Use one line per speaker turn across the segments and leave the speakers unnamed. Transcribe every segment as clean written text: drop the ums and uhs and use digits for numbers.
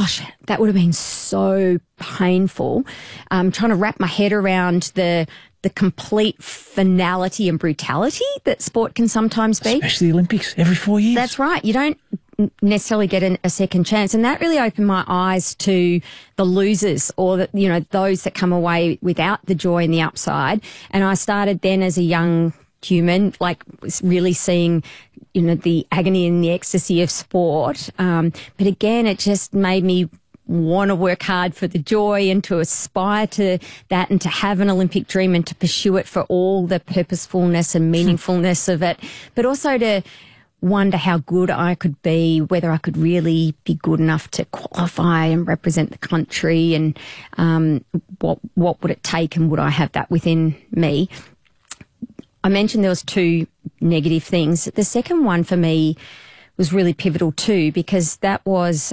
gosh, that would have been so painful. Trying to wrap my head around the complete finality and brutality that sport can sometimes be.
Especially the Olympics every 4 years.
That's right. You don't necessarily get a second chance. And that really opened my eyes to the losers, or those that come away without the joy and the upside. And I started then as a young human, like really seeing, the agony and the ecstasy of sport. But again, it just made me want to work hard for the joy and to aspire to that and to have an Olympic dream and to pursue it for all the purposefulness and meaningfulness of it, but also to wonder how good I could be, whether I could really be good enough to qualify and represent the country, and what would it take, and would I have that within me. I mentioned there was two negative things. The second one for me was really pivotal too, because that was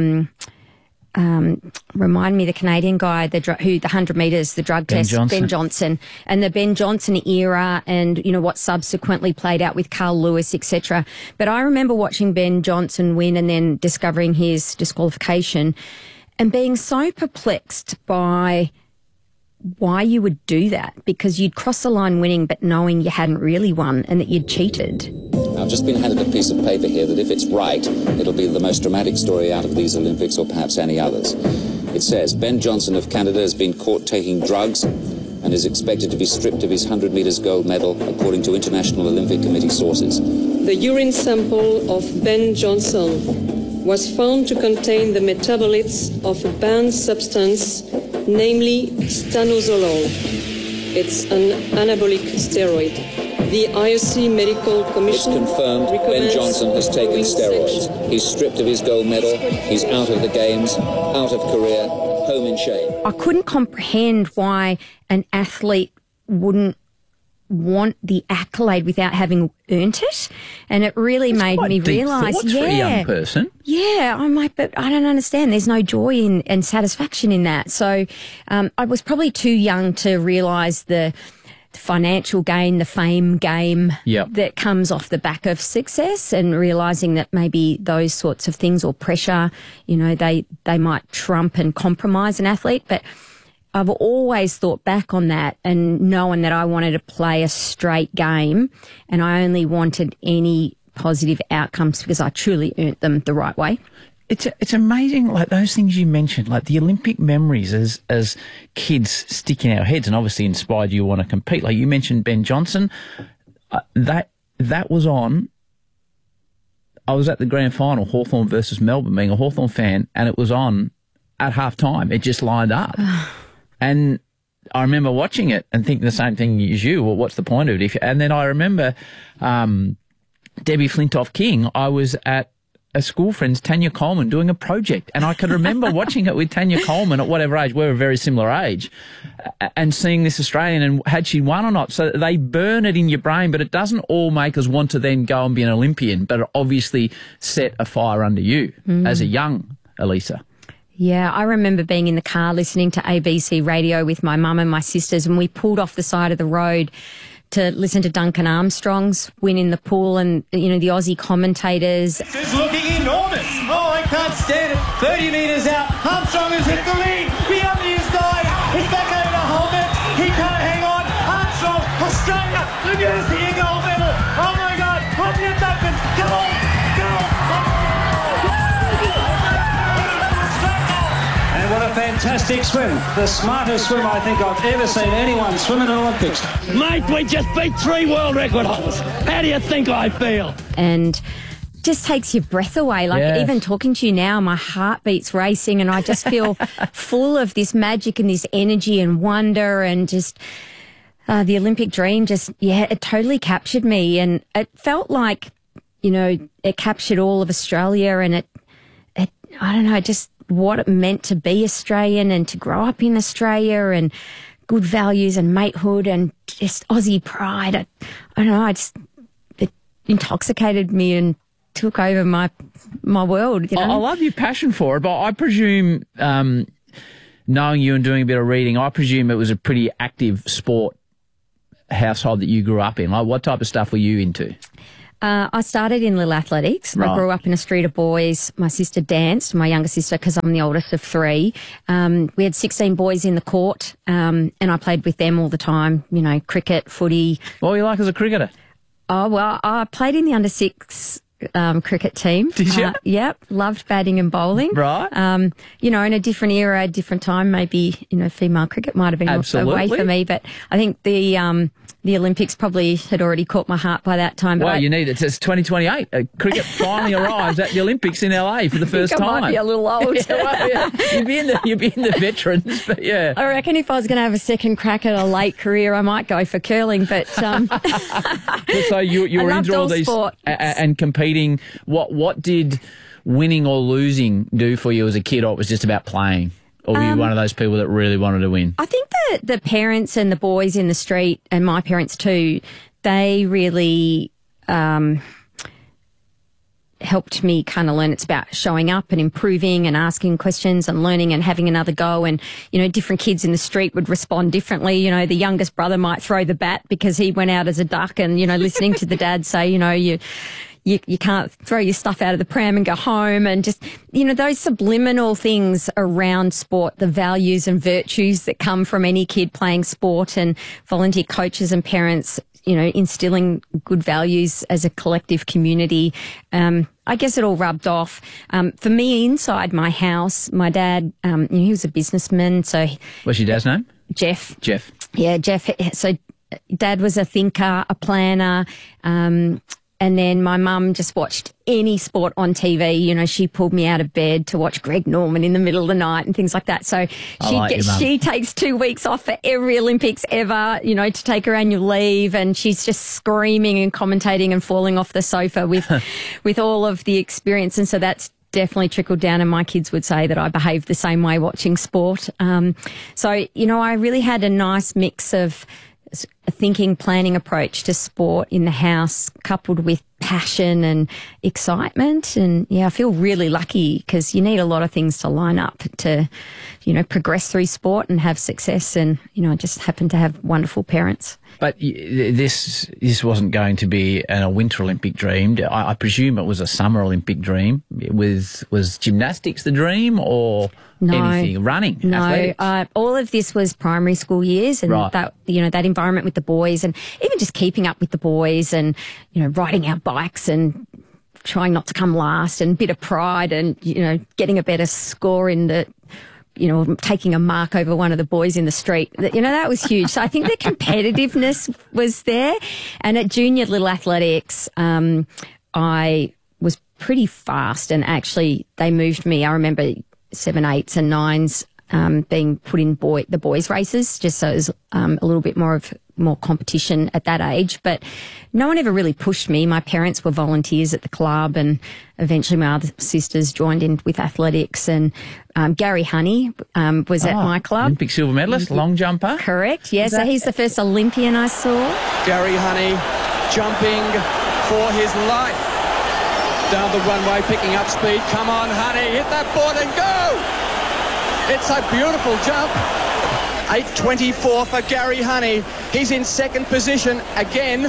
remind me, the Canadian guy, the 100 metres, the drug test, Ben Johnson, and the Ben Johnson era, and what subsequently played out with Carl Lewis, etc. But I remember watching Ben Johnson win and then discovering his disqualification and being so perplexed by why you would do that, because you'd cross the line winning but knowing you hadn't really won and that you'd cheated.
I've just been handed a piece of paper here that if it's right, it'll be the most dramatic story out of these Olympics, or perhaps any others. It says, Ben Johnson of Canada has been caught taking drugs and is expected to be stripped of his 100 metres gold medal, according to International Olympic Committee sources.
The urine sample of Ben Johnson was found to contain the metabolites of a banned substance, namely stanozolol. It's an anabolic steroid. The IOC Medical Commission...
It's confirmed Ben Johnson has taken steroids. He's stripped of his gold medal. He's out of the Games, out of career, home in shame.
I couldn't comprehend why an athlete wouldn't want the accolade without having earned it, and it really made me realise,
for a young person.
Yeah, I'm like, but I don't understand. There's no joy and satisfaction in that. So I was probably too young to realise the financial gain, the fame game that comes off the back of success, and realising that maybe those sorts of things, or pressure, they might trump and compromise an athlete. But I've always thought back on that and knowing that I wanted to play a straight game, and I only wanted any positive outcomes because I truly earned them the right way.
It's amazing, like those things you mentioned, like the Olympic memories as kids stick in our heads, and obviously inspired you to want to compete. Like you mentioned Ben Johnson, that was on. I was at the grand final, Hawthorn versus Melbourne, being a Hawthorn fan, and it was on at half time. It just lined up. And I remember watching it and thinking the same thing as you. Well, what's the point of it? And then I remember Debbie Flintoff-King. I was at a school friend's, Tanya Coleman, doing a project. And I can remember watching it with Tanya Coleman at whatever age. We're a very similar age. And seeing this Australian and had she won or not. So they burn it in your brain, but it doesn't all make us want to then go and be an Olympian. But it obviously set a fire under you as a young Elisa.
Yeah, I remember being in the car listening to ABC radio with my mum and my sisters, and we pulled off the side of the road to listen to Duncan Armstrong's win in the pool, and, the Aussie commentators.
It's looking enormous. Oh, I can't stand it. 30 metres out. Armstrong has hit the lead. Beyond his dive. He's back over to Holman. He can't hang on. Armstrong, Australia. Look at this here, gold medal. Oh, my God. Olivia Duncan. Come on. What a fantastic swim. The smartest swim I think I've ever seen anyone swim in an Olympics.
Mate, we just beat 3 world record holders. How do you think I feel?
And just takes your breath away. Like, even talking to you now, my heartbeat's racing, and I just feel full of this magic and this energy and wonder, and just the Olympic dream it totally captured me. And it felt like, it captured all of Australia, and it I don't know, just what it meant to be Australian and to grow up in Australia, and good values and matehood and just Aussie pride. I don't know, it intoxicated me and took over my world.
I love your passion for it, but I presume, knowing you and doing a bit of reading, I presume it was a pretty active sport household that you grew up in. Like, what type of stuff were you into?
I started in little athletics. I grew up in a street of boys. My sister danced, my younger sister, because I'm the oldest of three. We had 16 boys in the court, and I played with them all the time, you know, cricket, footy.
What were you like as a cricketer?
Oh, well, I played in the under-6 cricket team.
Did you?
Yep. Loved batting and bowling.
Right.
You know, in a different era, a different time, maybe, you know, female cricket might have been a way for me. But I think the Olympics probably had already caught my heart by that time. But
Well, you need it. It's 2028. Cricket finally arrives at the Olympics in LA for the first time.
I might be a little old.
Well, yeah. You'd be in the veterans, but yeah.
I reckon if I was going to have a second crack at a late career, I might go for curling. But
So you were
I
into all
loved
these
sport.
and competing. What did winning or losing do for you as a kid, or it was just about playing? Or were you one of those people that really wanted to win?
I think that the parents and the boys in the street, and my parents too, they really helped me kind of learn. It's about showing up and improving and asking questions and learning and having another go. And, you know, different kids in the street would respond differently. You know, the youngest brother might throw the bat because he went out as a duck, and, you know, listening to the dad say, you know, you can't throw your stuff out of the pram and go home, and just, you know, those subliminal things around sport, the values and virtues that come from any kid playing sport, and volunteer coaches and parents, you know, instilling good values as a collective community. I guess it all rubbed off. For me, inside my house, my dad, you know, he was a businessman. So
What's your dad's name?
Jeff.
Yeah,
Jeff. So Dad was a thinker, a planner, and then my mum just watched any sport on TV. You know, she pulled me out of bed to watch Greg Norman in the middle of the night and things like that. So she takes 2 weeks off for every Olympics ever, you know, to take her annual leave, and she's just screaming and commentating and falling off the sofa with all of the experience. And so that's definitely trickled down, and my kids would say that I behaved the same way watching sport. So, you know, I really had a nice mix of a thinking, planning approach to sport in the house, coupled with passion and excitement. And yeah, I feel really lucky, because you need a lot of things to line up to, you know, progress through sport and have success. And, you know, I just happen to have wonderful parents.
But this wasn't going to be a Winter Olympic dream. I presume it was a Summer Olympic dream. Was gymnastics the dream, or anything? Running?
No, all of this was primary school years, and that, you know, that environment with the boys, and even just keeping up with the boys, and, you know, riding our bikes and trying not to come last, and a bit of pride, and, you know, getting a better score in the, you know, taking a mark over one of the boys in the street. You know, that was huge. So I think the competitiveness was there. And at junior little athletics, I was pretty fast, and actually they moved me. I remember 7, 8s and 9s being put in the boys' races, just so it was a little bit more competition at that age. But no one ever really pushed me. My parents were volunteers at the club, and eventually my other sisters joined in with athletics. And Gary Honey was at my club.
Olympic silver medalist, long jumper.
Correct, yeah. So he's the first Olympian I saw.
Gary Honey jumping for his life down the runway, picking up speed. Come on, Honey, hit that board and go! It's a beautiful jump. 8:24 for Gary Honey. He's in second position again.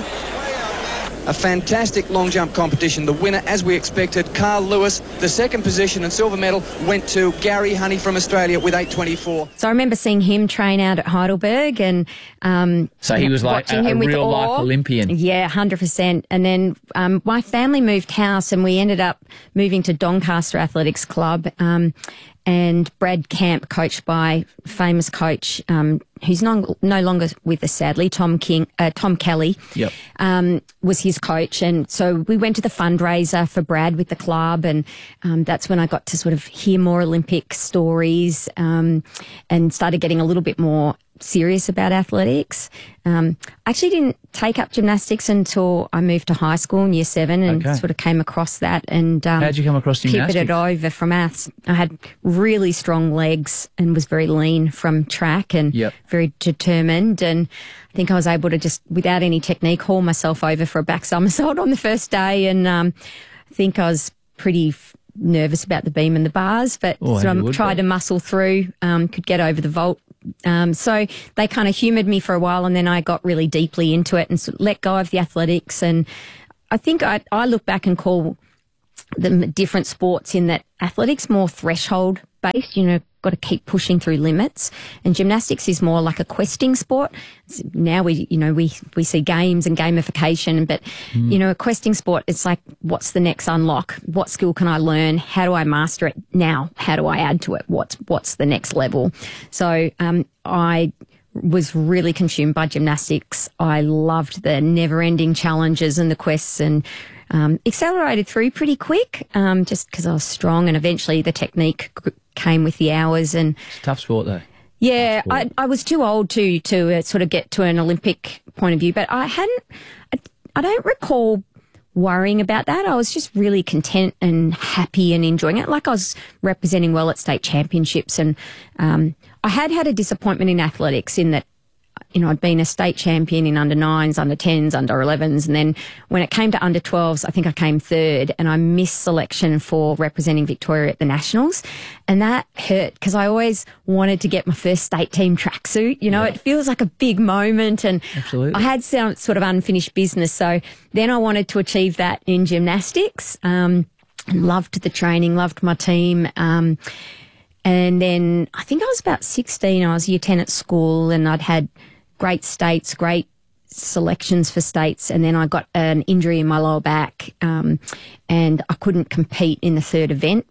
A fantastic long jump competition. The winner, as we expected, Carl Lewis. The second position and silver medal went to Gary Honey from Australia with 8:24.
So I remember seeing him train out at Heidelberg, and
so he was like a real life Olympian.
Yeah, 100%. And then my family moved house, and we ended up moving to Doncaster Athletics Club. And Brad Camp, coached by famous coach, who's no longer with us, sadly, Tom Kelly, was his coach. And so we went to the fundraiser for Brad with the club, and that's when I got to sort of hear more Olympic stories, and started getting a little bit more serious about athletics. I actually didn't take up gymnastics until I moved to high school in year 7, and sort of came across that. And
how'd you come across gymnastics?
Pivoted over from maths. I had really strong legs and was very lean from track, and very determined. And I think I was able to just, without any technique, haul myself over for a back somersault on the first day. And I think I was pretty nervous about the beam and the bars, but tried to muscle through, could get over the vault. So they kind of humoured me for a while, and then I got really deeply into it and let go of the athletics. And I think I look back and call them different sports in that athletics more threshold based, got to keep pushing through limits, and gymnastics is more like a questing sport. Now we see games and gamification, but a questing sport, it's like, what's the next unlock? What skill can I learn? How do I master it now? How do I add to it? What's the next level? So I was really consumed by gymnastics. I loved the never-ending challenges and the quests, and accelerated through pretty quick, just because I was strong, and eventually the technique came with the hours. And
it's a tough sport, though.
Yeah, I was too old to sort of get to an Olympic point of view, but I don't recall worrying about that. I was just really content and happy and enjoying it. Like, I was representing well at state championships, and I had a disappointment in athletics in that, I'd been a state champion in under 9s, under 10s, under 11s. And then when it came to under 12s, I think I came third, and I missed selection for representing Victoria at the Nationals. And that hurt because I always wanted to get my first state team tracksuit. It feels like a big moment. And
absolutely,
I had some sort of unfinished business. So then I wanted to achieve that in gymnastics. Loved the training, loved my team. And then I think I was about 16. I was year 10 at school, and I'd had great states, great selections for states, and then I got an injury in my lower back, and I couldn't compete in the third event.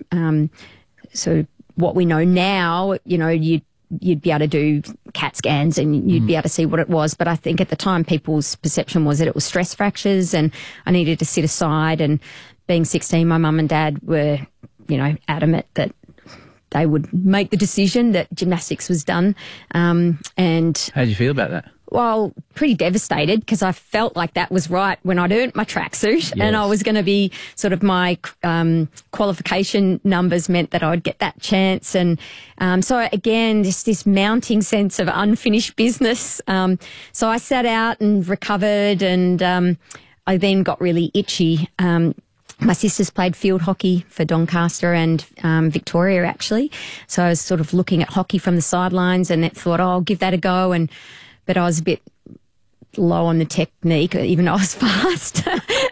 So what we know now, you'd be able to do CAT scans and you'd be able to see what it was. But I think at the time people's perception was that it was stress fractures, and I needed to sit aside. And being 16, my mum and dad were, adamant that they would make the decision that gymnastics was done. And
how did you feel about that?
Well, pretty devastated, because I felt like that was right when I'd earned my tracksuit, and I was going to be sort of my qualification numbers meant that I'd get that chance. And so again, just this mounting sense of unfinished business. So I sat out and recovered, and I then got really itchy. My sisters played field hockey for Doncaster and Victoria, actually. So I was sort of looking at hockey from the sidelines, and thought, I'll give that a go. But I was a bit low on the technique, even though I was fast.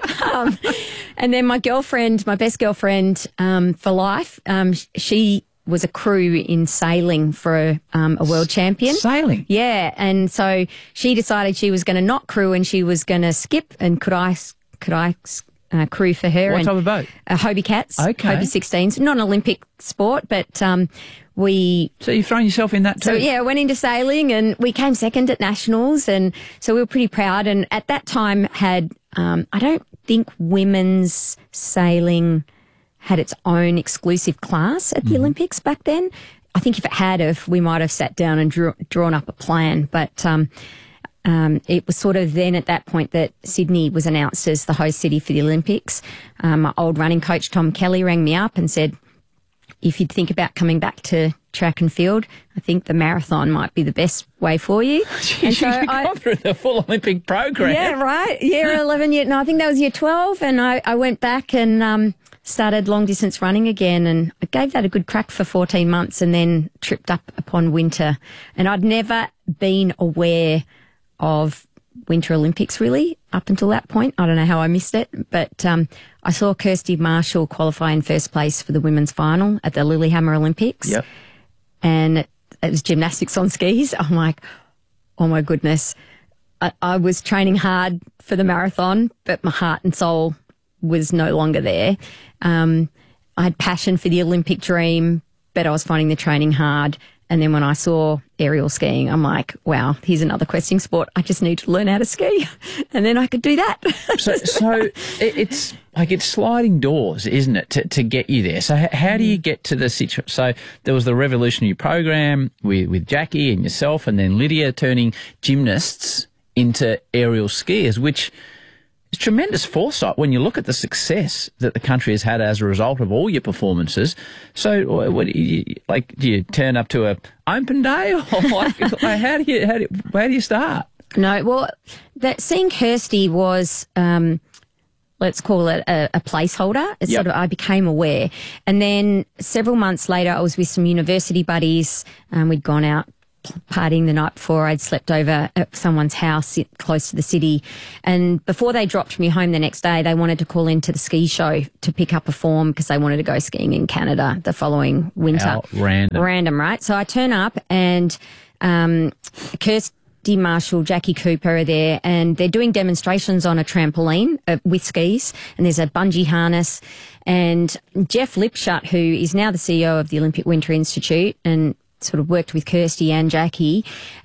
And then my best girlfriend for life, she was a crew in sailing for a world champion.
Sailing?
Yeah. And so she decided she was going to not crew, and she was going to skip. And could I crew for her?
What type of boat?
Hobie Cats.
Okay.
Hobie 16s. Not an Olympic sport, but So
you've thrown yourself in that too?
So, yeah, I went into sailing, and we came second at Nationals, and so we were pretty proud. And at that time had, I don't think women's sailing had its own exclusive class at the Olympics back then. I think if it had, we might have sat down and drawn up a plan. But it was sort of then at that point that Sydney was announced as the host city for the Olympics. My old running coach, Tom Kelly, rang me up and said, if you'd think about coming back to track and field, I think the marathon might be the best way for you.
And so you've gone through the full Olympic program.
Yeah, right. Year 11, I think that was year 12. And I went back and started long distance running again, and I gave that a good crack for 14 months, and then tripped up upon winter. And I'd never been aware of Winter Olympics really up until that point. I don't know how I missed it, but I saw Kirsty Marshall qualify in first place for the women's final at the Lillehammer Olympics.
Yep.
And it was gymnastics on skis. I'm like, oh my goodness. I was training hard for the marathon, but my heart and soul was no longer there. I had passion for the Olympic dream, but I was finding the training hard. And then when I saw aerial skiing, I'm like, wow, here's another questing sport. I just need to learn how to ski, and then I could do that.
so it's like it's sliding doors, isn't it, to get you there? So how do you get to the situation? So there was the revolutionary program with Jackie and yourself, and then Lydia turning gymnasts into aerial skiers, which is tremendous foresight when you look at the success that the country has had as a result of all your performances. So, what do you turn up to a open day, or how do you start?
No, well, seeing Kirsty was, let's call it a placeholder. It's sort of, I became aware, and then several months later, I was with some university buddies. We'd gone out partying the night before. I'd slept over at someone's house close to the city. And before they dropped me home the next day, they wanted to call into the ski show to pick up a form because they wanted to go skiing in Canada the following winter.
How random.
Random, right? So I turn up and Kirsty Marshall, Jackie Cooper are there, and they're doing demonstrations on a trampoline with skis, and there's a bungee harness. And Jeff Lipshut, who is now the CEO of the Olympic Winter Institute and sort of worked with Kirsty and Jackie,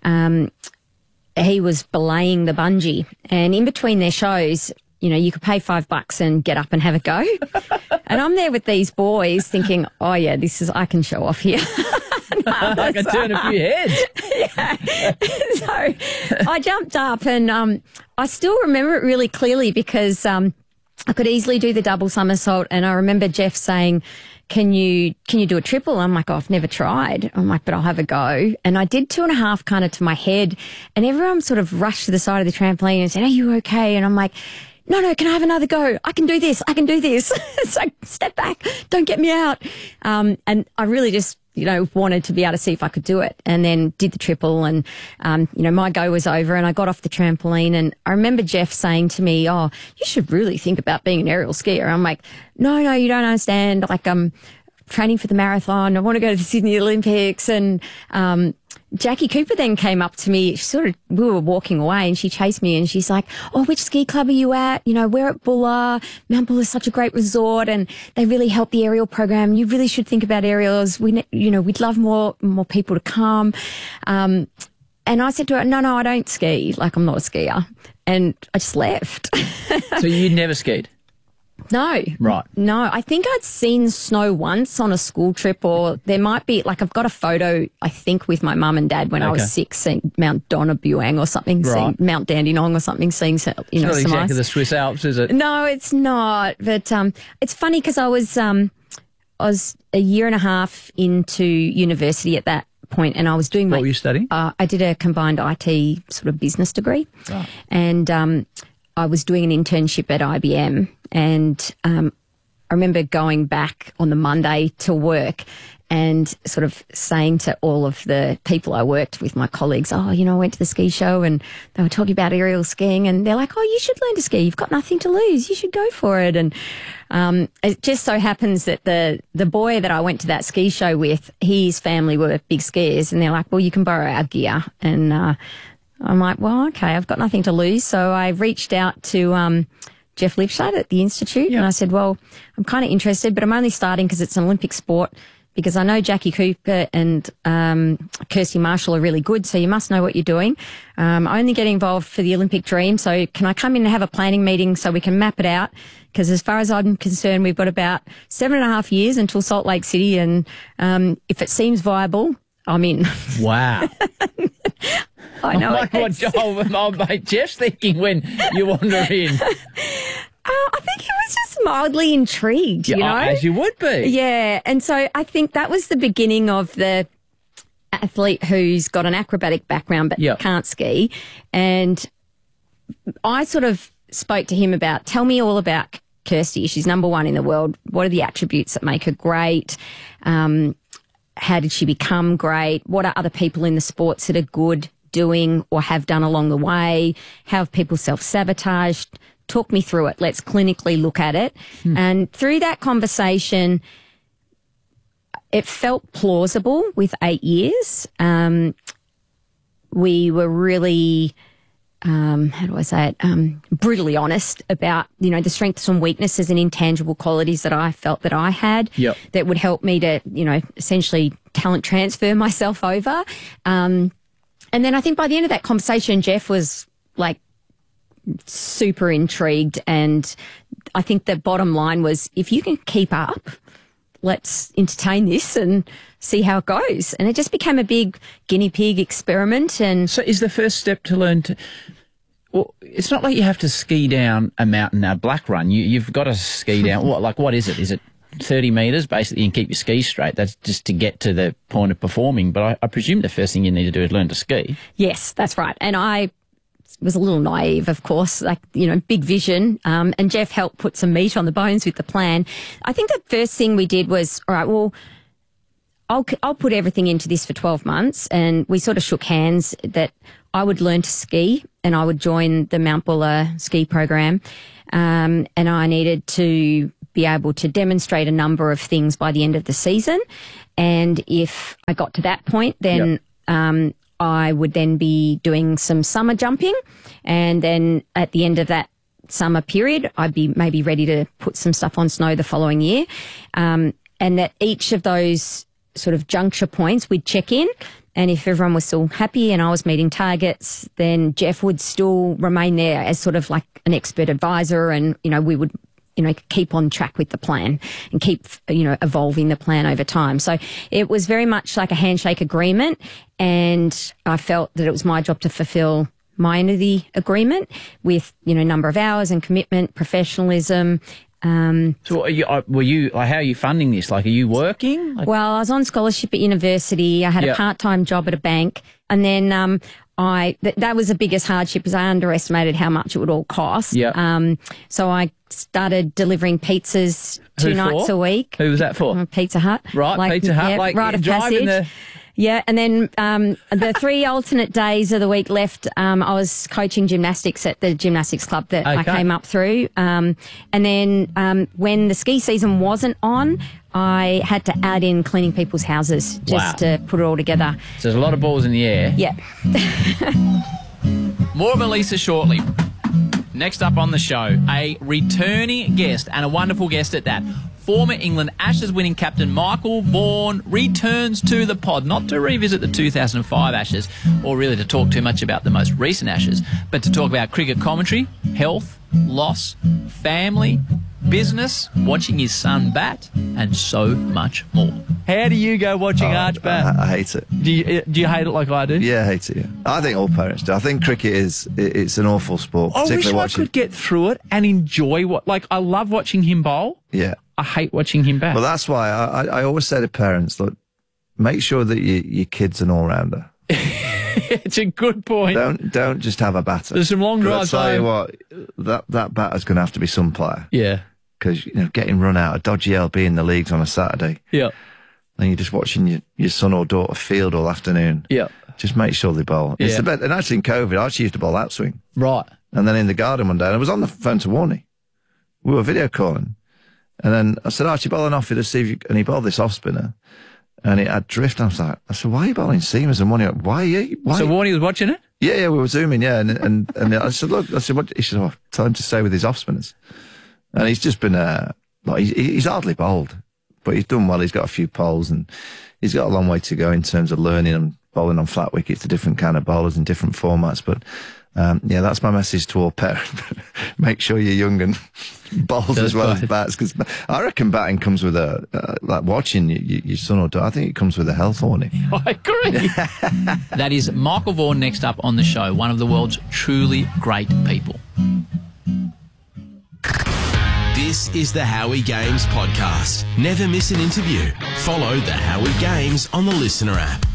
he was belaying the bungee. And in between their shows, you know, you could pay $5 and get up and have a go. And I'm there with these boys thinking, oh yeah, I can show off here.
I can turn a few heads.
Yeah. So I jumped up and I still remember it really clearly because I could easily do the double somersault. And I remember Jeff saying, can you do a triple? I'm like, oh, I've never tried. I'm like, but I'll have a go. And I did 2.5 kind of to my head, and everyone sort of rushed to the side of the trampoline and said, are you okay? And I'm like, no, can I have another go? I can do this. So step back. Don't get me out. And I really just, you know, wanted to be able to see if I could do it, and then did the triple. And, you know, my go was over and I got off the trampoline, and I remember Jeff saying to me, oh, you should really think about being an aerial skier. I'm like, no, you don't understand. Like, I'm training for the marathon. I want to go to the Sydney Olympics. And, Jackie Cooper then came up to me, we were walking away, and she chased me and she's like, oh, which ski club are you at? You know, we're at Bulla. Mount Bulla is such a great resort and they really help the aerial program. You really should think about aerials. We'd love more people to come. And I said to her, no, I don't ski. Like, I'm not a skier. And I just left.
So you'd never skied?
No.
Right.
No, I think I'd seen snow once on a school trip, or there might be, like, I've got a photo, I think, with my mum and dad when I was 6, seeing Mount Donaubuang or something,
right.
Seeing Mount Dandenong or something, seeing,
It's not exactly
ice.
the Swiss Alps, is it?
No, it's not. But it's funny because I was a year and a half into university at that point, and I was doing
What were you studying?
I did a combined IT sort of business degree.
Right.
And I was doing an internship at IBM, and I remember going back on the Monday to work and sort of saying to all of the people I worked with, my colleagues, oh, you know, I went to the ski show and they were talking about aerial skiing, and they're like, oh, you should learn to ski. You've got nothing to lose. You should go for it. And it just so happens that the boy that I went to that ski show with, his family were big skiers, and they're like, well, you can borrow our gear. And I'm like, well, okay, I've got nothing to lose. So I reached out to Jeff Lipshut at the Institute, and I said, well, I'm kind of interested, but I'm only starting because it's an Olympic sport, because I know Jackie Cooper and Kirsty Marshall are really good, so you must know what you're doing. I only get involved for the Olympic dream, so can I come in and have a planning meeting so we can map it out? Because as far as I'm concerned, we've got about 7.5 years until Salt Lake City, and if it seems viable, I'm in.
Wow.
I know.
Oh, mate, Jeff's thinking when you wander in.
I think he was just mildly intrigued, you know?
As you would be.
Yeah. And so I think that was the beginning of the athlete who's got an acrobatic background but can't ski. And I sort of spoke to him about, tell me all about Kirsty. She's number one in the world. What are the attributes that make her great? How did she become great? What are other people in the sports that are good doing or have done along the way? How have people self-sabotaged? Talk me through it. Let's clinically look at it. And through that conversation, it felt plausible with 8 years. We were really, how do I say it, brutally honest about, you know, the strengths and weaknesses and intangible qualities that I felt that I had that would help me to, you know, essentially talent transfer myself over. And then I think by the end of that conversation, Jeff was like super intrigued. And I think the bottom line was, if you can keep up, let's entertain this and see how it goes. And it just became a big guinea pig experiment. And
so is the first step to learn to... Well, it's not like you have to ski down a mountain, a black run. You've got to ski down... what is it? Is it 30 metres, basically, and keep your skis straight? That's just to get to the point of performing. But I presume the first thing you need to do is learn to ski. Yes,
that's right. And I was a little naive, of course, like, you know, big vision. And Jeff helped put some meat on the bones with the plan. I think the first thing we did was, all right, well, I'll put everything into this for 12 months. And we sort of shook hands that I would learn to ski and I would join the Mount Buller ski program. And I needed to be able to demonstrate a number of things by the end of the season. And if I got to that point, then I would then be doing some summer jumping. And then at the end of that summer period, I'd be maybe ready to put some stuff on snow the following year. And that each of those sort of juncture points, we'd check in. And if everyone was still happy and I was meeting targets, then Jeff would still remain there as sort of like an expert advisor. And, we would, keep on track with the plan and keep, evolving the plan over time. So it was very much like a handshake agreement. And I felt that it was my job to fulfill my end of the agreement with, number of hours and commitment, professionalism.
So were you how are you funding this? Like, are you working?
Well, I was on scholarship at university. I had a part-time job at a bank. And then that was the biggest hardship, because I underestimated how much it would all cost. So I started delivering pizzas two nights a week.
Who was that for?
Pizza Hut.
Right, Pizza Hut.
Yeah, rite of passage. Yeah, and then the 3 alternate days of the week left, I was coaching gymnastics at the gymnastics club that I came up through. And then when the ski season wasn't on, I had to add in cleaning people's houses just to put it all together.
So there's a lot of balls in the air.
Yeah.
More of Elisa shortly. Next up on the show, a returning guest, and a wonderful guest at that. Former England Ashes winning captain Michael Vaughan returns to the pod, not to revisit the 2005 Ashes or really to talk too much about the most recent Ashes, but to talk about cricket commentary, health, loss, family, business, watching his son bat, and so much more. How do you go watching Arch bat?
I hate it.
Do you hate it like I do?
Yeah, I hate it. Yeah. I think all parents do. I think cricket it's an awful sport.
I wish I could get through it and enjoy I love watching him bowl.
Yeah.
I hate watching him bat.
Well, that's why I always say to parents, look, make sure that your kid's an all-rounder.
It's a good point.
Don't just have a batter.
There's some long drives.
I'll tell you what, that batter's going to have to be some player.
Yeah.
Because, getting run out, a dodgy LB in the leagues on a Saturday.
Yeah.
And you're just watching your son or daughter field all afternoon.
Yeah.
Just make sure they bowl.
Yeah.
It's the best. And actually in COVID, I actually used to bowl outswing.
Right.
And then in the garden one day, and I was on the phone to Warney. We were video calling. And then I said, Archie, bowling off you to see if you... And he bowled this off spinner. And it had drift. I was like, I said, why are you bowling seamers? And Warney went, why are you...
So Warney was watching it?
Yeah, we were zooming, yeah. And I said, look, what? He said, tell him to stay with his off spinners. And he's just been... he's hardly bowled, but he's done well. He's got a few poles and he's got a long way to go in terms of learning and bowling on flat wickets to different kind of bowlers in different formats. But that's my message to all parents. Make sure you're young and bowls as well as bats, because I reckon batting comes with like watching your son or daughter. I think it comes with a health warning.
I agree. That is Michael Vaughan next up on the show, one of the world's truly great people.
This is the Howie Games podcast. Never miss an interview. Follow the Howie Games on the Listener app.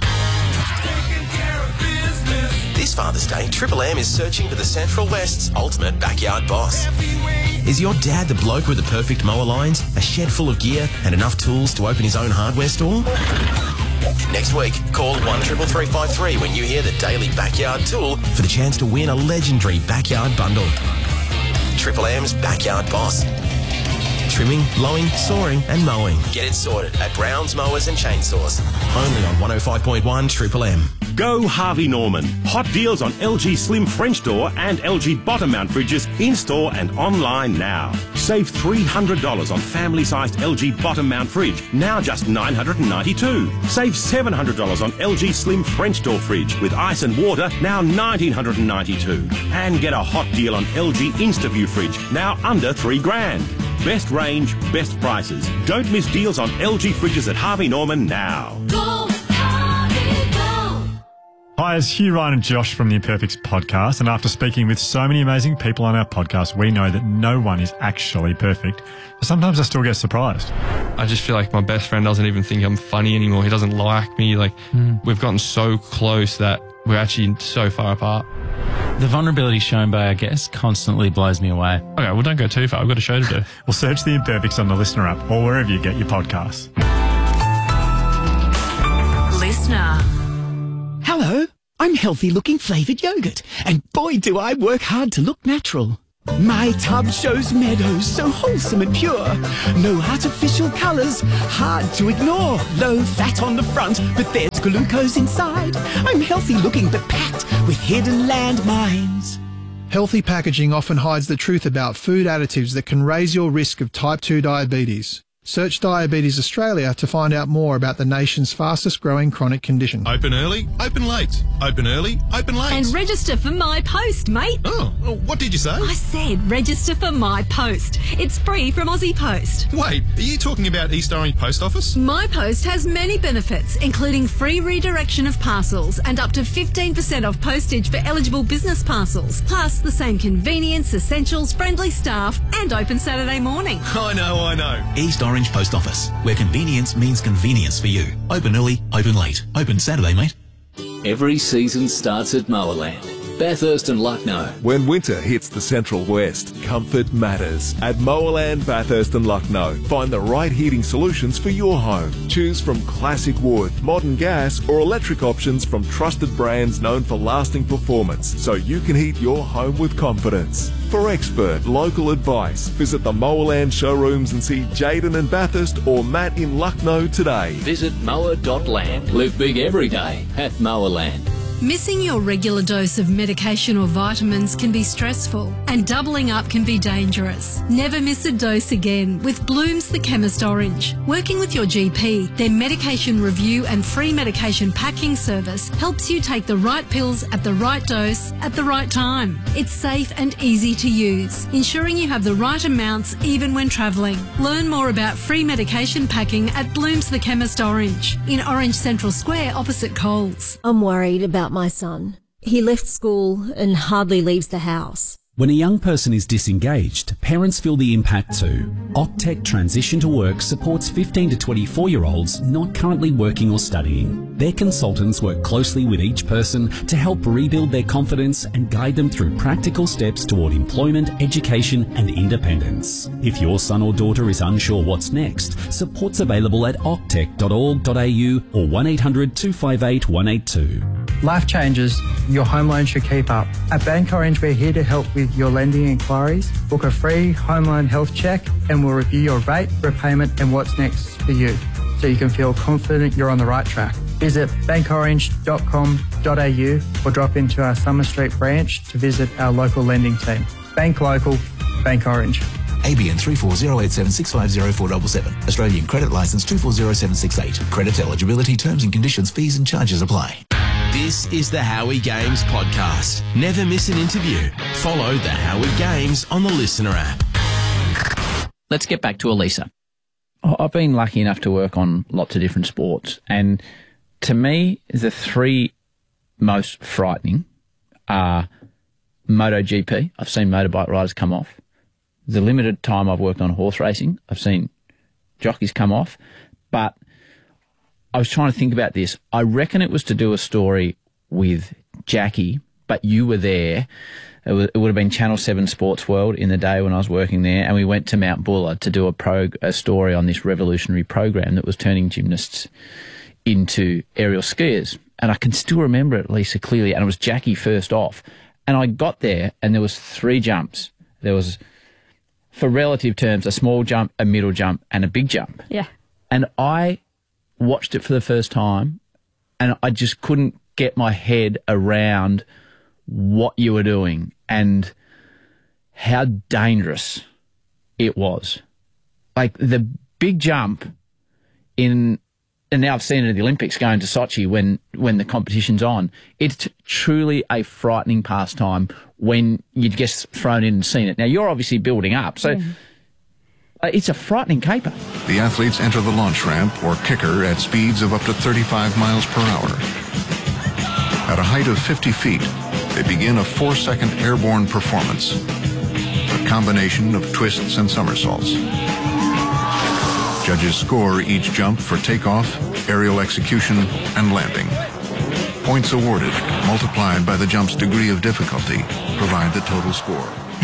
This Father's Day, Triple M is searching for the Central West's ultimate backyard boss. Is your dad the bloke with the perfect mower lines, a shed full of gear, and enough tools to open his own hardware store? Next week, call 133353 when you hear the daily backyard tool for the chance to win a legendary backyard bundle. Triple M's Backyard Boss. Trimming, blowing, sawing and mowing. Get it sorted at Brown's Mowers and Chainsaws. Only on 105.1 Triple M.
Go Harvey Norman. Hot deals on LG Slim French door and LG bottom mount fridges in-store and online now. Save $300 on family-sized LG bottom mount fridge, now just $992. Save $700 on LG Slim French door fridge with ice and water, now $1,992. And get a hot deal on LG InstaView fridge, now under $3,000. Best range, best prices. Don't miss deals on LG fridges at Harvey Norman now.
Go, Harvey, go.
Hi, it's Hugh, Ryan and Josh from the Imperfects podcast, and after speaking with so many amazing people on our podcast, we know that no one is actually perfect. But sometimes I still get surprised.
I just feel like my best friend doesn't even think I'm funny anymore. He doesn't like me. We've gotten so close that we're actually so far apart.
The vulnerability shown by our guests constantly blows me away.
Okay, well, don't go too far. I've got a show to do.
Well, search The Imperfects on the Listener app or wherever you get your podcasts.
I'm healthy-looking flavoured yogurt, and boy do I work hard to look natural. My tub shows meadows so wholesome and pure. No artificial colours, hard to ignore. Low fat on the front, but there's glucose inside. I'm healthy-looking but packed with hidden landmines.
Healthy packaging often hides the truth about food additives that can raise your risk of type 2 diabetes. Search Diabetes Australia to find out more about the nation's fastest growing chronic condition.
Open early, open late. Open early, open late.
And register for My Post, mate.
Oh, what did you say?
I said register for My Post. It's free from Aussie Post.
Wait, are you talking about East Orange Post Office?
My Post has many benefits, including free redirection of parcels and up to 15% off postage for eligible business parcels, plus the same convenience, essentials, friendly staff, and open Saturday morning.
I know.
East Orange Post Office, where convenience means convenience for you. Open early, open late. Open Saturday, mate.
Every season starts at Mowerland. Bathurst and Lucknow.
When winter hits the Central West, comfort matters. At Mowerland, Bathurst and Lucknow, find the right heating solutions for your home. Choose from classic wood, modern gas or electric options from trusted brands known for lasting performance, so you can heat your home with confidence. For expert local advice, visit the Mowerland showrooms and see Jaden in Bathurst or Matt in Lucknow today.
Visit mower.land. Live big every day at Mowerland.
Missing your regular dose of medication or vitamins can be stressful, and doubling up can be dangerous. Never miss a dose again with Bloom's The Chemist Orange. Working with your GP, their medication review and free medication packing service helps you take the right pills at the right dose at the right time. It's safe and easy to use, ensuring you have the right amounts even when travelling. Learn more about free medication packing at Bloom's The Chemist Orange in Orange Central Square opposite Coles.
I'm worried about my son. He left school and hardly leaves the house.
When a young person is disengaged, parents feel the impact too. Octec Transition to Work supports 15 to 24-year-olds not currently working or studying. Their consultants work closely with each person to help rebuild their confidence and guide them through practical steps toward employment, education and independence. If your son or daughter is unsure what's next, support's available at octec.org.au or 1800 258 182.
Life changes, your home loan should keep up. At Bank Orange, we're here to help with your lending inquiries. Book a free home loan health check and we'll review your rate, repayment and what's next for you, so you can feel confident you're on the right track. Visit bankorange.com.au or drop into our Summer Street branch to visit our local lending team. Bank local, Bank Orange.
ABN 340876504777. Australian Credit Licence 240768. Credit eligibility, terms and conditions, fees and charges apply.
This is the Howie Games podcast. Never miss an interview. Follow the Howie Games on the Listener app.
Let's get back to Elisa. I've been lucky enough to work on lots of different sports, and to me, the three most frightening are MotoGP. I've seen motorbike riders come off. The limited time I've worked on horse racing, I've seen jockeys come off, but I was trying to think about this. I reckon it was to do a story with Jackie, but you were there. It would have been Channel 7 Sports World in the day when I was working there, and we went to Mount Buller to do a story on this revolutionary program that was turning gymnasts into aerial skiers. And I can still remember it, Lisa, clearly, and it was Jackie first off. And I got there, and there was 3 jumps. There was, for relative terms, a small jump, a middle jump, and a big jump.
Yeah.
And I watched it for the first time and I just couldn't get my head around what you were doing and how dangerous it was. Like the big jump and now I've seen it at the Olympics going to Sochi when the competition's on. It's truly a frightening pastime when you get thrown in and seen it. Now you're obviously building up, so it's a frightening caper.
The athletes enter the launch ramp or kicker at speeds of up to 35 miles per hour. At a height of 50 feet, they begin a 4-second airborne performance, a combination of twists and somersaults. Judges score each jump for takeoff, aerial execution, and landing. Points awarded, multiplied by the jump's degree of difficulty, provide the total score.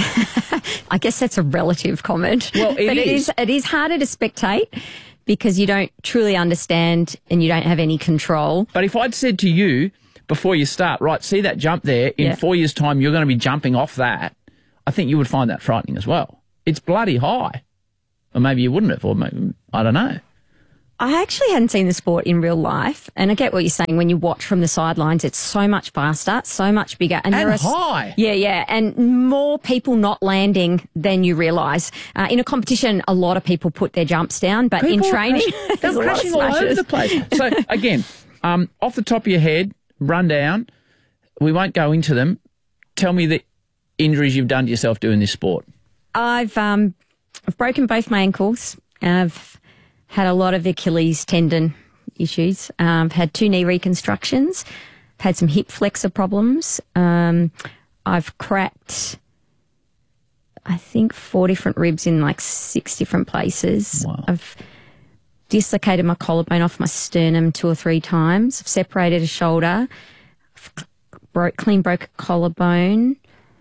I guess that's a relative comment.
Well,
but it is harder to spectate because you don't truly understand and you don't have any control.
But if I'd said to you, before you start, right, see that jump there, in 4 years' time you're going to be jumping off that, I think you would find that frightening as well. It's bloody high. Or maybe you wouldn't have, or maybe, I don't know.
I actually hadn't seen the sport in real life, and I get what you're saying. When you watch from the sidelines, it's so much faster, so much bigger. And
high.
Yeah, and more people not landing than you realise. In a competition, a lot of people put their jumps down, but in training,
they're crashing all over the place. So, again, off the top of your head, run down. We won't go into them. Tell me the injuries you've done to yourself doing this sport.
I've broken both my ankles. I've had a lot of Achilles tendon issues. I've had 2 knee reconstructions. I've had some hip flexor problems. I've cracked, I think, 4 different ribs in like 6 different places.
Wow.
I've dislocated my collarbone off my sternum 2 or 3 times. I've separated a shoulder. I've clean broke a collarbone.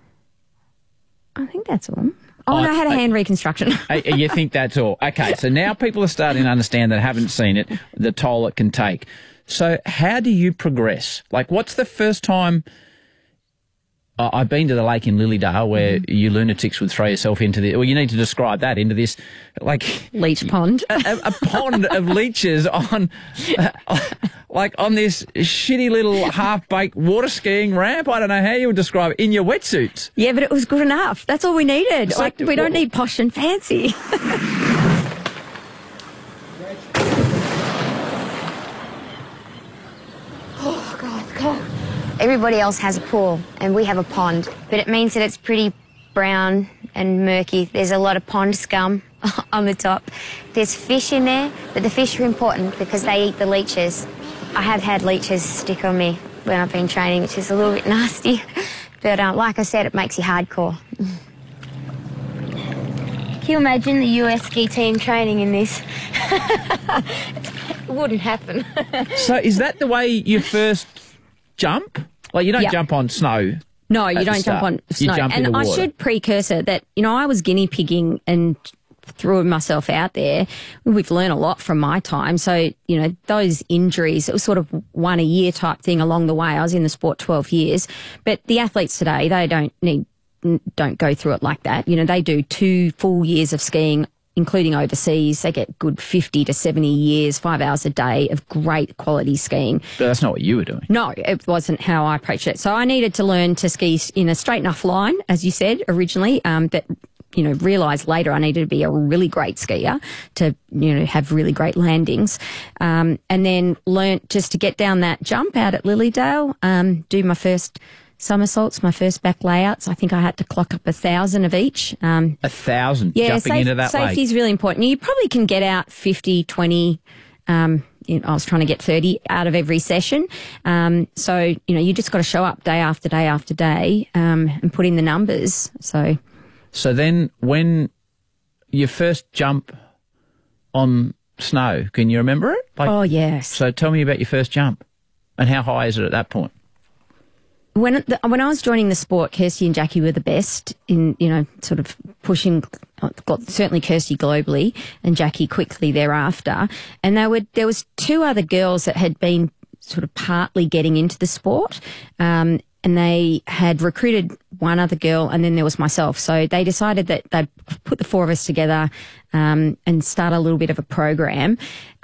I think that's all. Oh, no, I had a hand reconstruction.
You think that's all? Okay, so now people are starting to understand that haven't seen it, the toll it can take. So how do you progress? Like, what's the first time... I've been to the lake in Lilydale where you lunatics would throw yourself into the... Well, you need to describe that, into this, like...
Leech pond.
A pond of leeches on... like on this shitty little half-baked water skiing ramp. I don't know how you would describe it, in your wetsuits.
Yeah, but it was good enough. That's all we needed.
So,
like, we don't need posh and fancy.
Oh, God, it's cold. Everybody else has a pool, and we have a pond, but it means that it's pretty brown and murky. There's a lot of pond scum on the top. There's fish in there, but the fish are important because they eat the leeches. I have had leeches stick on me when I've been training, which is a little bit nasty, but like I said, it makes you hardcore. Can you imagine the US ski team training in this? It wouldn't happen.
So is that the way you first jump? Like, you don't jump on snow.
No, you don't jump on snow.
You jump
and
into
I
water.
should precursor that, I was guinea pigging and threw myself out there. We've learned a lot from my time. So, those injuries, it was sort of 1 a year type thing along the way. I was in the sport 12 years. But the athletes today, they don't go through it like that. They do 2 full years of skiing, including overseas. They get good 50 to 70 years, 5 hours a day of great quality skiing.
But that's not what you were doing.
No, it wasn't how I approached it. So I needed to learn to ski in a straight enough line, as you said originally, that, realised later I needed to be a really great skier to, have really great landings. And then learnt just to get down that jump out at Lilydale, do my first somersaults, my first back layouts. I think I had to clock up 1,000 of each.
1,000
yeah,
jumping into that lake.
Safety is really important. You probably can get out 50, 20. I was trying to get 30 out of every session. So, you just got to show up day after day after day and put in the numbers. So
then when you first jump on snow, can you remember it?
Oh, yes.
So tell me about your first jump and how high is it at that point?
When I was joining the sport, Kirsty and Jackie were the best in, sort of pushing, certainly Kirsty globally and Jackie quickly thereafter. And there was 2 other girls that had been sort of partly getting into the sport. And they had recruited one other girl, and then there was myself. So they decided that they'd put the 4 of us together and start a little bit of a program.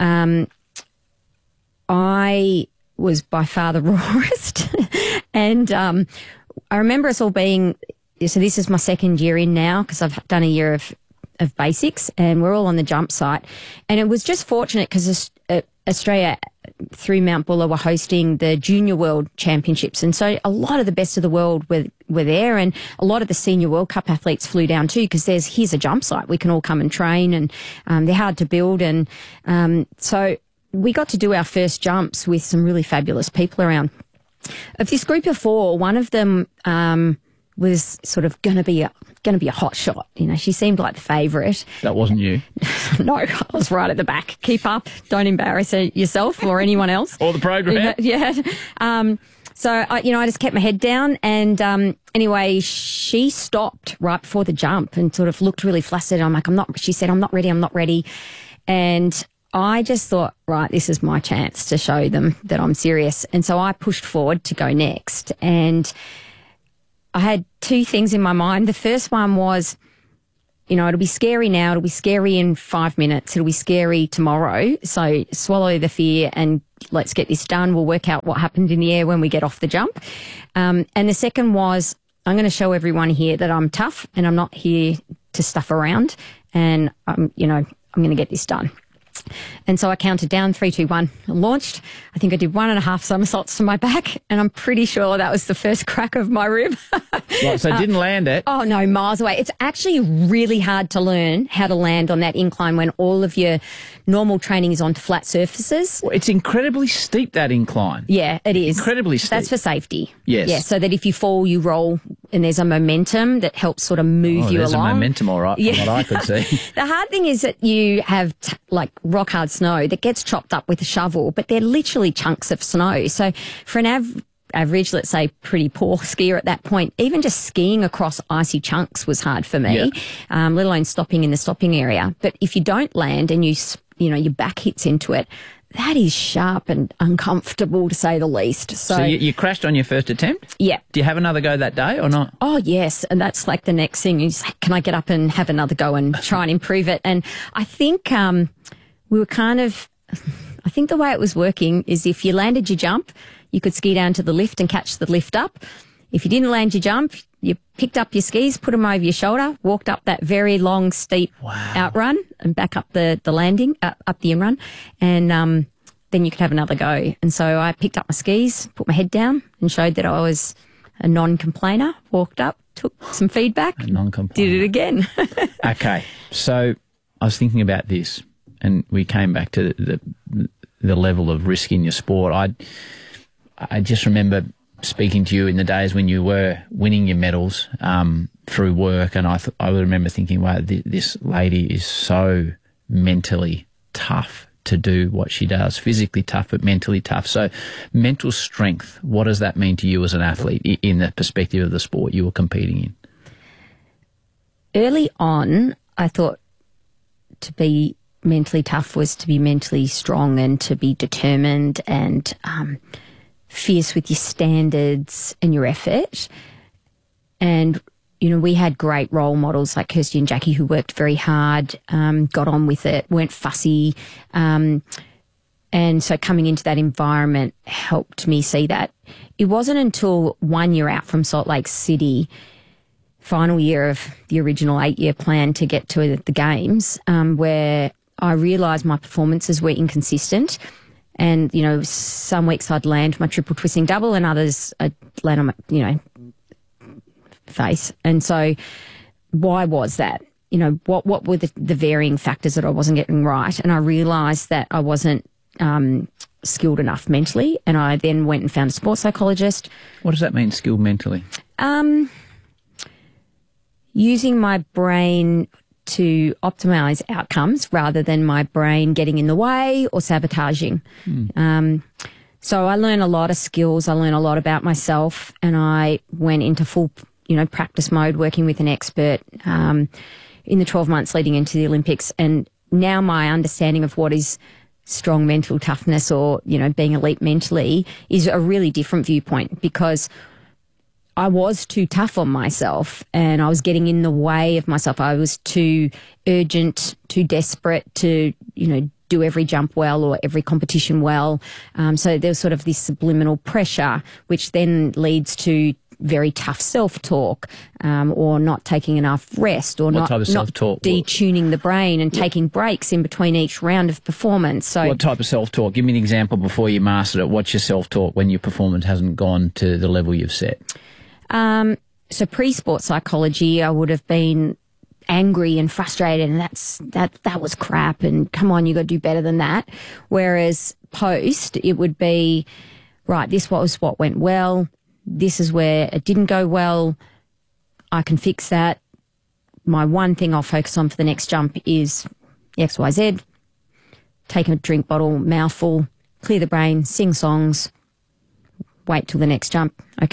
I was by far the rawest. And I remember us all being, so this is my 2nd year in now because I've done a year of basics, and we're all on the jump site. And it was just fortunate because Australia through Mount Buller were hosting the Junior World Championships. And so a lot of the best of the world were there, and a lot of the Senior World Cup athletes flew down too because here's a jump site. We can all come and train, and they're hard to build. And so we got to do our first jumps with some really fabulous people around. Of this group of 4, one of them was sort of going to be a hot shot. She seemed like the favourite.
That wasn't you.
No, I was right at the back. Keep up. Don't embarrass yourself or anyone else.
Or the program.
Yeah. So I just kept my head down, and anyway, she stopped right before the jump and sort of looked really flustered. I'm like, she said, I'm not ready. And I just thought, right, this is my chance to show them that I'm serious. And so I pushed forward to go next. And I had two things in my mind. The first one was, you know, it'll be scary now. It'll be scary in 5 minutes. It'll be scary tomorrow. So swallow the fear and let's get this done. We'll work out what happens in the air when we get off the jump. And the second was, I'm going to show everyone here that I'm tough and I'm not here to stuff around. And, you know, I'm going to get this done. And so I counted down, 3, 2, 1, launched. I think I did 1.5 somersaults to my back, and I'm pretty sure that was the first crack of my rib.
Right, so didn't land it.
Oh, no, miles away. It's actually really hard to learn how to land on that incline when all of your normal training is onto flat surfaces.
Well, it's incredibly steep, that incline.
Yeah, it is.
Incredibly steep.
That's for safety.
Yes.
Yeah, so that if you fall, you roll, and there's a momentum that helps sort of move you
there's
along.
There's a momentum, all right, from what I could see.
The hard thing is that you have like rock hard snow that gets chopped up with a shovel, but they're literally chunks of snow. So for an average, let's say, pretty poor skier at that point, even just skiing across icy chunks was hard for me, let alone stopping in the stopping area. But if you don't land and you know, your back hits into it, that is sharp and uncomfortable to say the least.
So you crashed on your first attempt?
Yeah.
Do you have another go that day or not?
Oh, yes. And that's like the next thing is, can I get up and have another go and try and improve it? And I think we were I think the way it was working is if you landed your jump, you could ski down to the lift and catch the lift up. If you didn't land your jump, you picked up your skis, put them over your shoulder, walked up that very long, steep outrun and back up the landing, up the in-run, and then you could have another go. And so I picked up my skis, put my head down and showed that I was a non-complainer, walked up, took some feedback, did it again.
Okay, so I was thinking about this and we came back to the level of risk in your sport. I just remember speaking to you in the days when you were winning your medals through work, and I remember thinking, wow, this lady is so mentally tough to do what she does. Physically tough, but mentally tough. So mental strength, what does that mean to you as an athlete in the perspective of the sport you were competing in?
Early on, I thought to be mentally tough was to be mentally strong and to be determined and fierce with your standards and your effort. And, you know, we had great role models like Kirsty and Jackie who worked very hard, got on with it, weren't fussy. And so coming into that environment helped me see that. It wasn't until 1 year out from Salt Lake City, final year of the original 8-year plan to get to the games, where I realised my performances were inconsistent. And, you know, some weeks I'd land my triple twisting double and others I'd land on my, you know, face. And so why was that? You know, what were the varying factors that I wasn't getting right? And I realised that I wasn't skilled enough mentally. And I then went and found a sports psychologist.
What does that mean, skilled mentally?
Using my brain to optimise outcomes rather than my brain getting in the way or sabotaging. So I learned a lot of skills. I learned a lot about myself, and I went into full, you know, practice mode, working with an expert in the 12 months leading into the Olympics. And now my understanding of what is strong mental toughness or, you know, being elite mentally is a really different viewpoint, because I was too tough on myself and I was getting in the way of myself. I was too urgent, too desperate to, you know, do every jump well or every competition well. So there was sort of this subliminal pressure, which then leads to very tough self-talk, or not taking enough rest, or not detuning the brain and taking breaks in between each round of performance. So
what type of self-talk? Give me an example before you mastered it. What's your self-talk when your performance hasn't gone to the level you've set?
So pre-sport psychology, I would have been angry and frustrated, and that was crap, and come on, you got to do better than that. Whereas post, it would be, right, this was what went well, this is where it didn't go well, I can fix that. My one thing I'll focus on for the next jump is XYZ, take a drink bottle, mouthful, clear the brain, sing songs, wait till the next jump. Okay,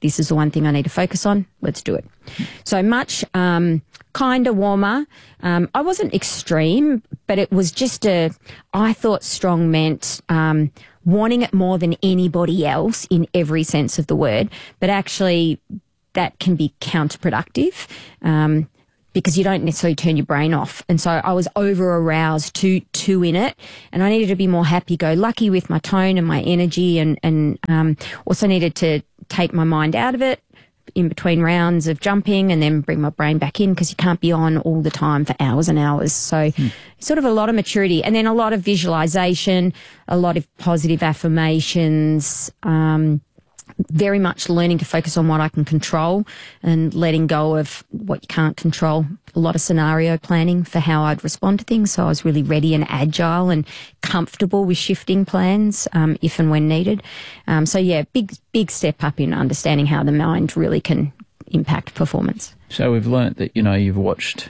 this is the one thing I need to focus on. Let's do it. So much kind of warmer. I wasn't extreme, but it was just I thought strong meant wanting it more than anybody else in every sense of the word. But actually, that can be counterproductive. Because you don't necessarily turn your brain off. And so I was over-aroused too in it, and I needed to be more happy-go-lucky with my tone and my energy, and also needed to take my mind out of it in between rounds of jumping and then bring my brain back in, because you can't be on all the time for hours and hours. So sort of a lot of maturity, and then a lot of visualization, a lot of positive affirmations, very much learning to focus on what I can control and letting go of what you can't control. A lot of scenario planning for how I'd respond to things. So I was really ready and agile and comfortable with shifting plans if and when needed. So yeah, big step up in understanding how the mind really can impact performance.
So we've learnt that, you've watched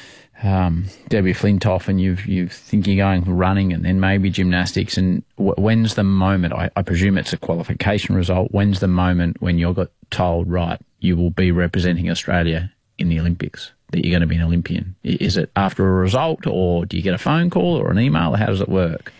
Debbie Flintoff, and you've thinking going running and then maybe gymnastics. And when's the moment? I presume it's a qualification result. When's the moment when you're got told, right, you will be representing Australia in the Olympics, that you're going to be an Olympian? Is it after a result, or do you get a phone call or an email? How does it work?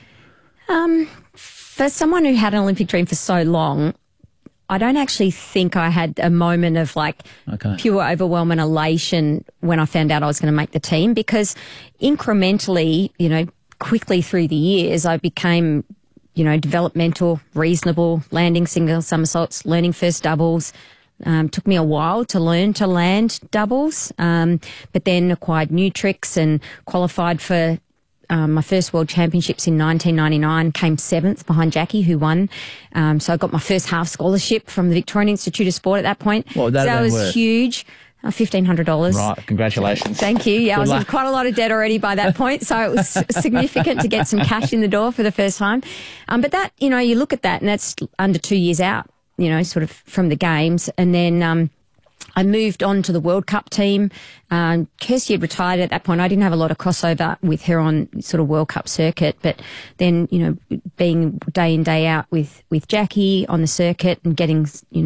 For someone who had an Olympic dream for so long, I don't actually think I had a moment of pure overwhelm and elation when I found out I was going to make the team, because incrementally, quickly through the years, I became, developmental, reasonable, landing single somersaults, learning first doubles. Took me a while to learn to land doubles, but then acquired new tricks and qualified for my first World Championships in 1999, came 7th behind Jackie, who won. So I got my first half scholarship from the Victorian Institute of Sport at that point.
What would that have been worth?
Huge. $1,500.
Right, congratulations.
Thank you. Yeah, I was in quite a lot of debt already by that point, so it was significant to get some cash in the door for the first time. But that, you look at that, and that's under 2 years out, sort of from the games. And then I moved on to the World Cup team. Kirsty had retired at that point. I didn't have a lot of crossover with her on sort of World Cup circuit, but then, being day in, day out with Jackie on the circuit and getting,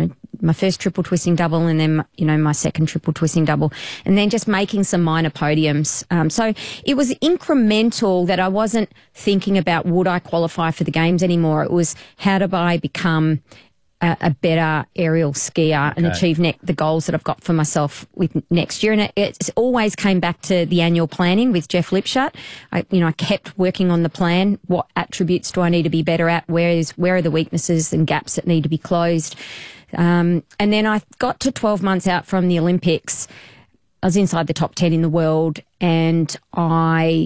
my first triple twisting double, and then, my second triple twisting double, and then just making some minor podiums. So it was incremental, that I wasn't thinking about would I qualify for the games anymore. It was how do I become a better aerial skier and achieve the goals that I've got for myself with next year. And it always came back to the annual planning with Jeff Lipshut. I kept working on the plan. What attributes do I need to be better at? Where are the weaknesses and gaps that need to be closed? And then I got to 12 months out from the Olympics. I was inside the top 10 in the world, and I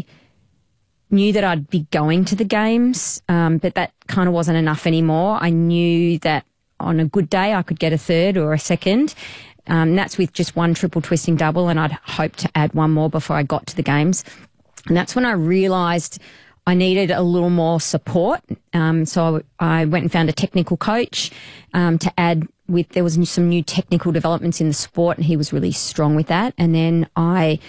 knew that I'd be going to the games, but that kind of wasn't enough anymore. I knew that on a good day I could get a third or a second. That's with just one triple twisting double, and I'd hope to add one more before I got to the games. And that's when I realised I needed a little more support. So I went and found a technical coach to add with. There was some new technical developments in the sport, and he was really strong with that. And then I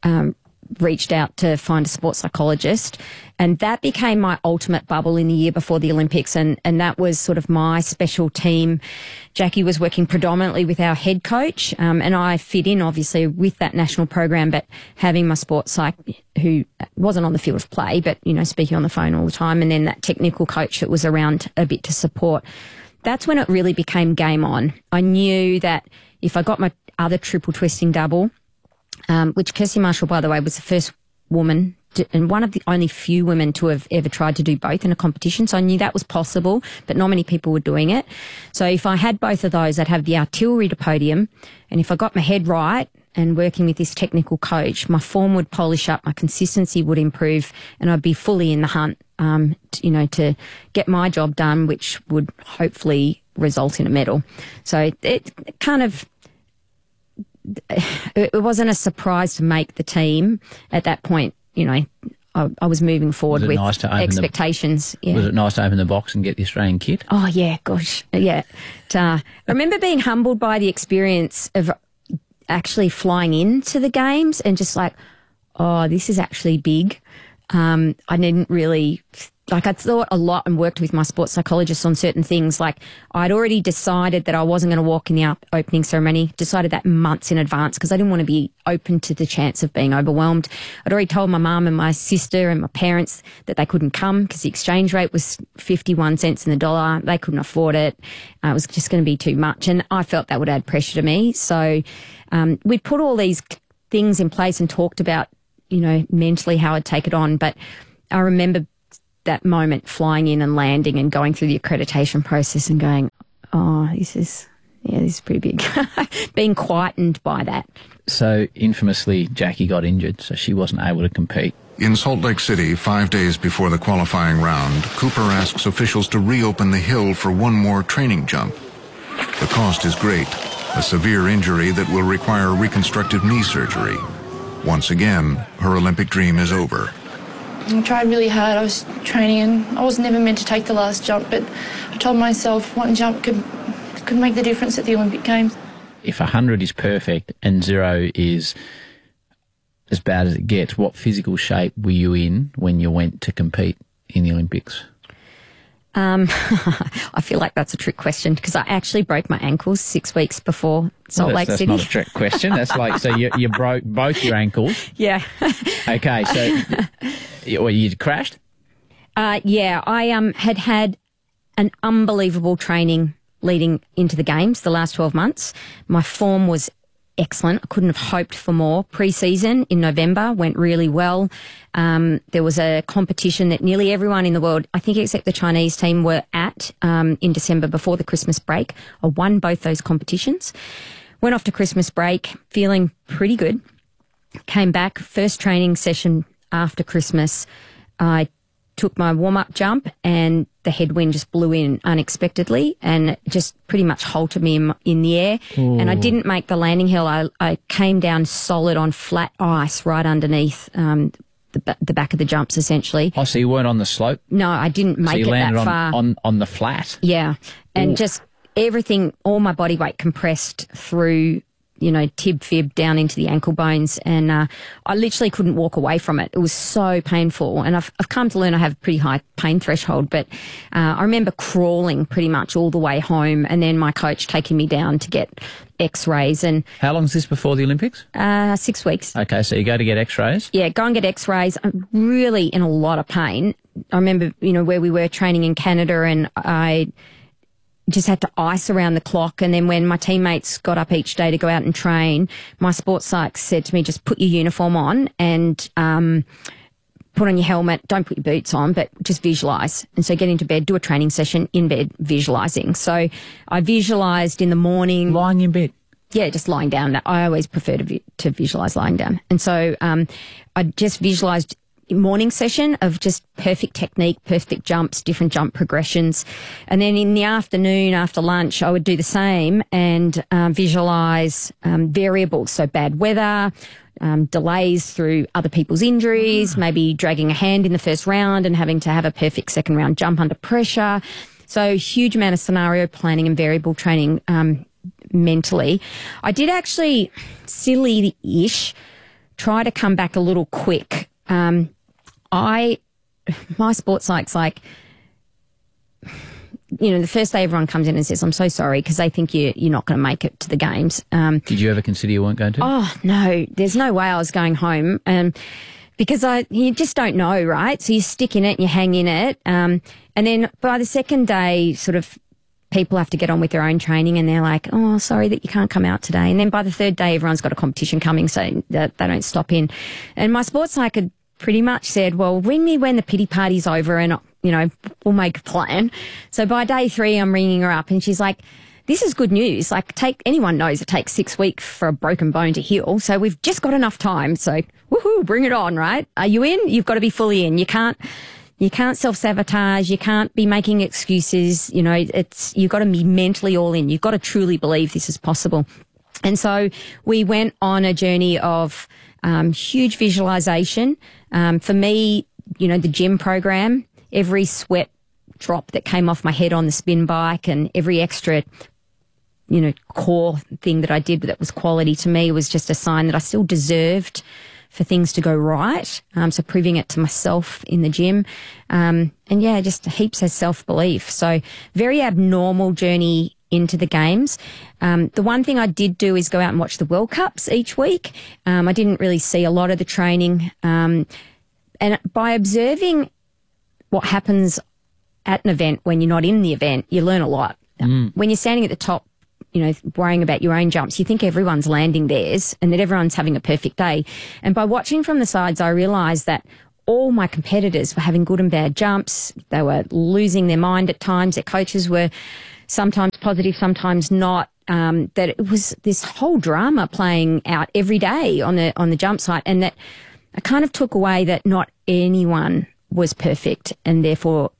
reached out to find a sports psychologist, and that became my ultimate bubble in the year before the Olympics, and that was sort of my special team. Jackie was working predominantly with our head coach, and I fit in obviously with that national program, but having my sports psych who wasn't on the field of play, but speaking on the phone all the time, and then that technical coach that was around a bit to support. That's when it really became game on. I knew that if I got my other triple twisting double, which Kirsty Marshall, by the way, was the first woman and one of the only few women to have ever tried to do both in a competition. So I knew that was possible, but not many people were doing it. So if I had both of those, I'd have the artillery to podium. And if I got my head right and working with this technical coach, my form would polish up, my consistency would improve, and I'd be fully in the hunt, to get my job done, which would hopefully result in a medal. So it kind of... It wasn't a surprise to make the team at that point. I was moving forward with expectations.
Was it nice to open the box and get the Australian kit?
Oh, yeah, gosh, yeah. I remember being humbled by the experience of actually flying into the games and just like, oh, this is actually big. I didn't really like I'd thought a lot and worked with my sports psychologist on certain things. Like I'd already decided that I wasn't going to walk in the opening ceremony, decided that months in advance because I didn't want to be open to the chance of being overwhelmed. I'd already told my mum and my sister and my parents that they couldn't come because the exchange rate was 51 cents in the dollar. They couldn't afford it. It was just going to be too much. And I felt that would add pressure to me. So we'd put all these things in place and talked about, you know, mentally how I'd take it on. But I remember that moment flying in and landing and going through the accreditation process and going, oh, this is pretty big. Being quietened by that.
So infamously, Jackie got injured, so she wasn't able to compete.
In Salt Lake City, 5 days before the qualifying round, Cooper asks officials to reopen the hill for one more training jump. The cost is great, a severe injury that will require reconstructive knee surgery. Once again, her Olympic dream is over.
I tried really hard. I was training and I was never meant to take the last jump, but I told myself one jump could make the difference at the Olympic Games.
If 100 is perfect and 0 is as bad as it gets, what physical shape were you in when you went to compete in the Olympics?
I feel like that's a trick question because I actually broke my ankles 6 weeks before Salt Lake City.
That's not a trick question. That's like, so you broke both your ankles.
Yeah.
Okay, so you crashed?
Yeah, I had an unbelievable training leading into the games the last 12 months. My form was excellent. I couldn't have hoped for more. Pre-season in November went really well. There was a competition that nearly everyone in the world, I think except the Chinese team, were at in December before the Christmas break. I won both those competitions. Went off to Christmas break feeling pretty good. Came back, first training session after Christmas. I took my warm-up jump and the headwind just blew in unexpectedly and just pretty much halted me in the air.
Ooh.
And I didn't make the landing hill. I came down solid on flat ice right underneath the back of the jumps, essentially.
Oh, so you weren't on the slope?
No, I didn't make it that far.
on the flat?
Yeah. And
Ooh.
just everything, all my body weight compressed through, you know, fib down into the ankle bones. And I literally couldn't walk away from it. It was so painful. And I've come to learn I have a pretty high pain threshold. But I remember crawling pretty much all the way home and then my coach taking me down to get x-rays. And
how long is this before the Olympics?
6 weeks.
Okay, so you go to get x-rays?
Yeah, go and get x-rays. I'm really in a lot of pain. I remember, you know, where we were training in Canada and I just had to ice around the clock. And then when my teammates got up each day to go out and train, my sports psych said to me, just put your uniform on and put on your helmet. Don't put your boots on, but just visualize. And so get into bed, do a training session in bed, visualizing. So I visualized in the morning.
Lying in bed?
Yeah, just lying down. I always prefer to visualize lying down. And so I just visualized morning session of just perfect technique, perfect jumps, different jump progressions. And then in the afternoon, after lunch, I would do the same and visualize variables. So bad weather, delays through other people's injuries, maybe dragging a hand in the first round and having to have a perfect second round jump under pressure. So huge amount of scenario planning and variable training mentally. I did actually, silly-ish, try to come back a little quick. My sports psych's like, you know, the first day everyone comes in and says, I'm so sorry, because they think you're not going to make it to the games.
Did you ever consider you weren't going to?
Oh, no. There's no way I was going home because you just don't know, right? So you stick in it and you hang in it. And then by the second day, sort of, people have to get on with their own training and they're like, oh, sorry that you can't come out today. And then by the third day, everyone's got a competition coming, so that they don't stop in. And my sports psych had pretty much said, well, ring me when the pity party's over and, you know, we'll make a plan. So by day 3, I'm ringing her up and she's like, this is good news. Like, anyone knows it takes 6 weeks for a broken bone to heal. So we've just got enough time. So woohoo, bring it on, right? Are you in? You've got to be fully in. You can't self-sabotage. You can't be making excuses. You know, you've got to be mentally all in. You've got to truly believe this is possible. And so we went on a journey of huge visualization. For me, you know, the gym program, every sweat drop that came off my head on the spin bike and every extra, you know, core thing that I did that was quality to me was just a sign that I still deserved for things to go right. So proving it to myself in the gym. And yeah, just heaps of self-belief. So very abnormal journey into the games. The one thing I did do is go out and watch the World Cups each week. I didn't really see a lot of the training. And by observing what happens at an event when you're not in the event, you learn a lot. When you're standing at the top, you know, worrying about your own jumps, you think everyone's landing theirs and that everyone's having a perfect day. And by watching from the sides, I realised that all my competitors were having good and bad jumps. They were losing their mind at times. Their coaches were sometimes positive, sometimes not. That it was this whole drama playing out every day on the jump site, and that I kind of took away that not anyone was perfect, and therefore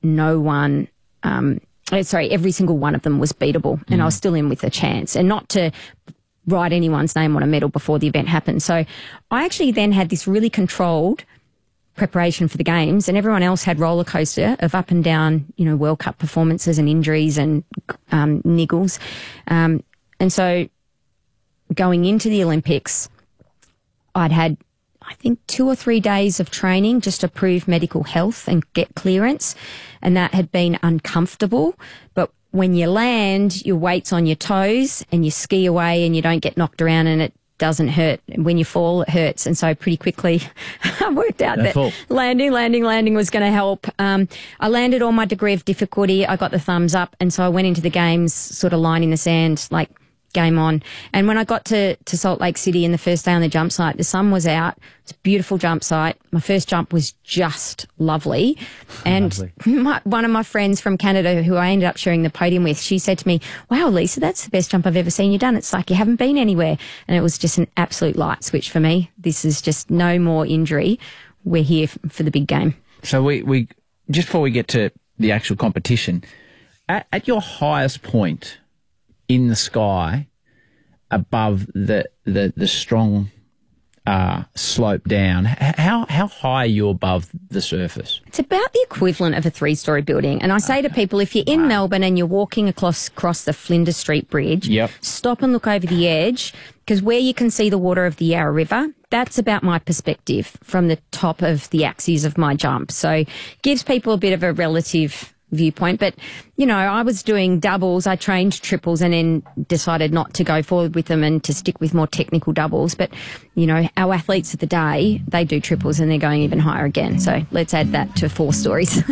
every single one of them was beatable, and I was still in with a chance, and not to write anyone's name on a medal before the event happened. So I actually then had this really controlled preparation for the games, and everyone else had roller coaster of up and down, you know, World Cup performances and injuries and niggles. And so going into the Olympics, I'd had, I think, 2 or 3 days of training just to prove medical health and get clearance. And that had been uncomfortable. But when you land, your weight's on your toes and you ski away and you don't get knocked around and it doesn't hurt. When you fall, it hurts. And so pretty quickly I worked out that landing was going to help. I landed all my degree of difficulty. I got the thumbs up. And so I went into the games sort of line in the sand, like game on. And when I got to Salt Lake City in the first day on the jump site, the sun was out. It's a beautiful jump site. My first jump was just lovely. And one of my friends from Canada, who I ended up sharing the podium with, she said to me, "Wow, Lisa, that's the best jump I've ever seen you done. It's like you haven't been anywhere." And it was just an absolute light switch for me. This is just no more injury. We're here for the big game.
So we just before we get to the actual competition, at your highest point in the sky, above the strong slope down, how high are you above the surface?
It's about the equivalent of a 3-story building. And I say to people, if you're in Melbourne and you're walking across the Flinders Street Bridge, stop and look over the edge, because where you can see the water of the Yarra River, that's about my perspective from the top of the axes of my jump. So gives people a bit of a relative viewpoint. But, you know, I was doing doubles, I trained triples and then decided not to go forward with them and to stick with more technical doubles. But, you know, our athletes of the day, they do triples and they're going even higher again. So let's add that to 4 stories.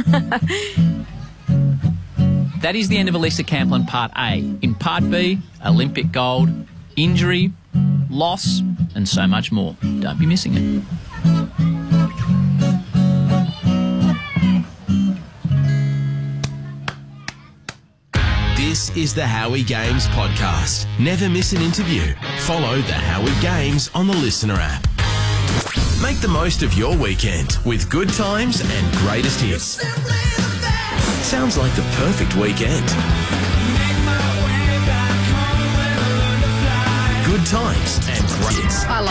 That is the end of Elisa Camplin Part A. In Part B, Olympic gold, injury, loss, and so much more. Don't be missing it.
This is the Howie Games podcast. Never miss an interview. Follow the Howie Games on the Listener app. Make the most of your weekend with good times and greatest hits. Sounds like the perfect weekend. Good times and great hits.